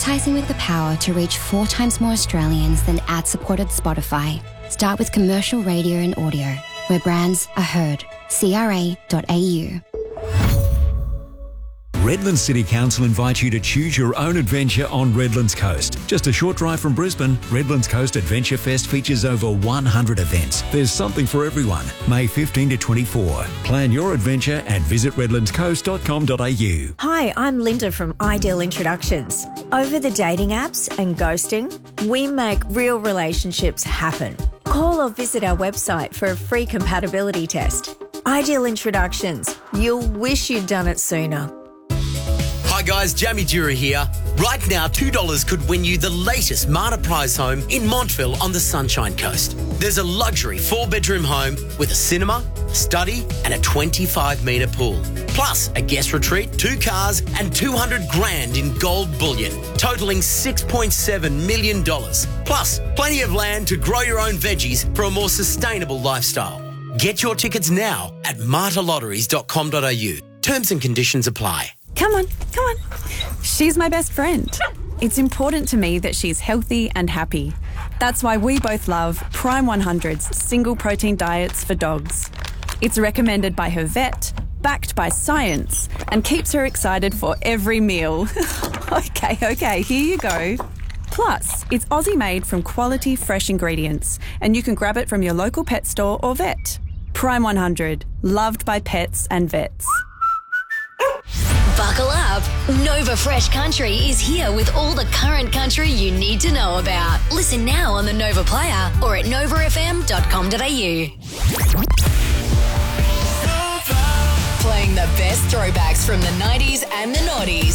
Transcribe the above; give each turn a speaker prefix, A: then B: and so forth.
A: Advertising with the power to reach 4 times more Australians than ad-supported Spotify. Start with commercial radio and audio, where brands are heard. CRA.au.
B: Redlands City Council invites you to choose your own adventure on Redlands Coast. Just a short drive from Brisbane, Redlands Coast Adventure Fest features over 100 events. There's something for everyone. May 15 to 24. Plan your adventure and visit redlandscoast.com.au.
C: Hi, I'm Linda from Ideal Introductions. Over the dating apps and ghosting, we make real relationships happen. Call or visit our website for a free compatibility test. Ideal Introductions. You'll wish you'd done it sooner.
D: Hi guys, Jamie Dura here. Right now, $2 could win you the latest Marta Prize home in Montville on the Sunshine Coast. There's a luxury 4-bedroom home with a cinema, study and a 25-metre pool. Plus a guest retreat, 2 cars and $200,000 in gold bullion, totalling $6.7 million. Plus plenty of land to grow your own veggies for a more sustainable lifestyle. Get your tickets now at martalotteries.com.au. Terms and conditions apply.
E: Come on. She's my best friend. It's important to me that she's healthy and happy. That's why we both love Prime 100's single protein diets for dogs. It's recommended by her vet, backed by science, and keeps her excited for every meal. Okay, here you go. Plus, it's Aussie made from quality fresh ingredients, and you can grab it from your local pet store or vet. Prime 100, loved by pets and vets.
F: Buckle up. Nova Fresh Country is here with all the current country you need to know about. Listen now on the Nova Player or at novafm.com.au. Playing the best throwbacks from the 90s and the noughties.